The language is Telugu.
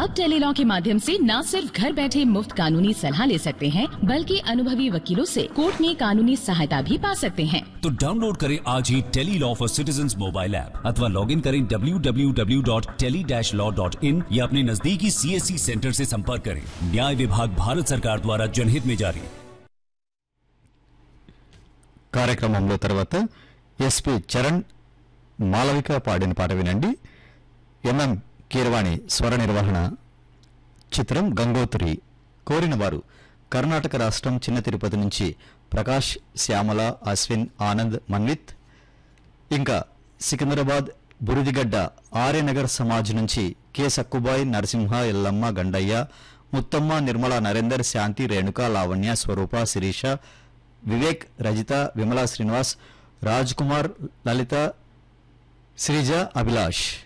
अब टेलीलॉ के माध्यम से न सिर्फ घर बैठे मुफ्त कानूनी सलाह ले सकते हैं, बल्कि अनुभवी वकीलों से कोर्ट में कानूनी सहायता भी पा सकते हैं। तो डाउनलोड करें आज ही Tele-Law for citizens mobile app अथवा लॉग इन करें www.tele-law.in या अपने नजदीकी CSC सेंटर से संपर्क करें। न्याय विभाग भारत सरकार द्वारा जनहित में जारी। కార్యక్రమంలో తర్వాత ఎస్పి చరణ్ మాలవిక పాడిన పాట వినండి. ఎంఎం కీరవాణి స్వర నిర్వహణ. చిత్రం గంగోత్రి. కోరిన వారు కర్ణాటక రాష్ట్రం చిన్న తిరుపతి నుంచి ప్రకాష్, శ్యామల, అశ్విన్, ఆనంద్, మన్విత్, ఇంకా సికింద్రాబాద్ బురుదిగడ్డ ఆర్యనగర్ సమాజ్ నుంచి కె సక్కుబాయ్, నరసింహ, ఎల్లమ్మ, గండయ్య, ముత్తమ్మ, నిర్మల, నరేందర్, శాంతి, రేణుక, లావణ్య, స్వరూప, శిరీష, వివేక్, రజిత, విమలా, శ్రీనివాస్, రాజ్ కుమార్, లలిత, శ్రీజ, అభిలాష్.